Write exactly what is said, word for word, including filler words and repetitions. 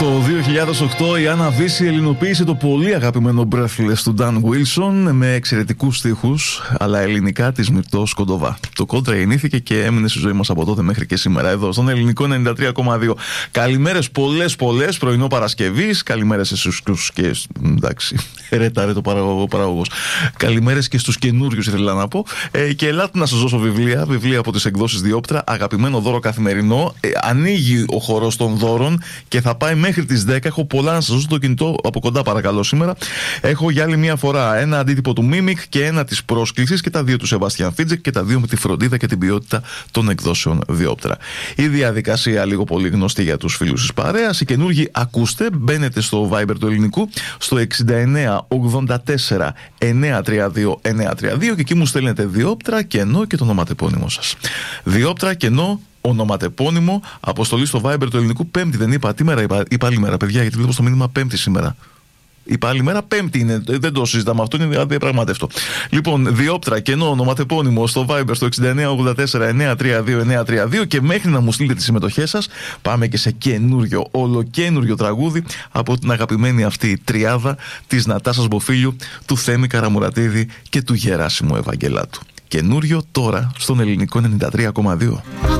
Το δύο χιλιάδες οκτώ η Άννα Βύση ελληνοποίησε το πολύ αγαπημένο Breathless του Dan Wilson με εξαιρετικούς στίχους, αλλά ελληνικά της Μυρτώς Κοντοβά. Το κόντρα γεννήθηκε και έμεινε στη ζωή μας από τότε μέχρι και σήμερα εδώ στον Ελληνικό ενενήντα τρία κόμμα δύο. Καλημέρες πολλές πολλές, πρωινό Παρασκευής. Καλημέρες σε στους και... εντάξει, ρετάρε το παραγωγός. Καλημέρες και στους καινούριους ήθελα να πω. Ε, και ελάτε να σας δώσω βιβλία, βιβλία από τις εκδόσεις Διόπτρα, αγαπημένο δώρο καθημερινό. Ε, ανοίγει ο χορός των δώρων και θα πάει μέχρι τις δέκα. Έχω πολλά να σας δώσω, το κινητό από κοντά παρακαλώ σήμερα. Έχω για άλλη μια φορά ένα αντίτυπο του Mimic και ένα της Πρόσκλησης και τα δύο του Σεβάστιαν Φίτζεκ και τα δύο με τη φροντίδα και την ποιότητα των εκδόσεων Διόπτρα. Η διαδικασία λίγο πολύ γνωστή για τους φίλους της παρέας. Οι καινούργοι ακούστε, μπαίνετε στο Viber του Ελληνικού στο εξήντα εννέα ογδόντα τέσσερα εννιακόσια τριάντα δύο εννιακόσια τριάντα δύο και εκεί μου στέλνετε Διόπτρα, κενό και το ονοματεπώνυμο σας. Διόπτρα, κενό, ονοματεπώνυμο, αποστολή στο Viber του Ελληνικού. Πέμπτη δεν είπα, τι μέρα είπα, είπα άλλη μέρα, παιδιά, γιατί βλέπω στο μήνυμα Πέμπτη σήμερα. Είπα άλλη μέρα, Πέμπτη είναι, δεν το συζητάμε αυτό, είναι διαπραγματεύτο. Λοιπόν, Διόπτρα, κενό, ονοματεπώνυμο στο Viber στο εξήντα εννέα ογδόντα τέσσερα εννιακόσια τριάντα δύο εννιακόσια τριάντα δύο και μέχρι να μου στείλετε τις συμμετοχές σας, πάμε και σε καινούριο, ολοκένουριο τραγούδι από την αγαπημένη αυτή τριάδα της Νατάσας Μποφίλιου, του Θέμη Καραμουρατίδη και του Γεράσιμου Ευαγγελάτου. Καινούριο τώρα στον Ελληνικό ενενήντα τρία κόμμα δύο.